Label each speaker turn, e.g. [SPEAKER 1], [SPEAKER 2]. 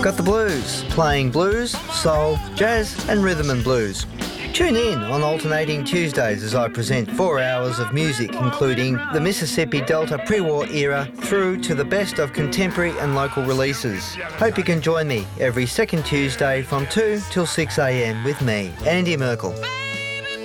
[SPEAKER 1] Got the Blues, playing blues, soul, jazz and rhythm and blues. Tune in on alternating Tuesdays as I present 4 hours of music, including the Mississippi Delta pre-war era through to the best of contemporary and local releases. Hope you can join me every second Tuesday from 2 till 6 a.m. with me, Andy Merkel.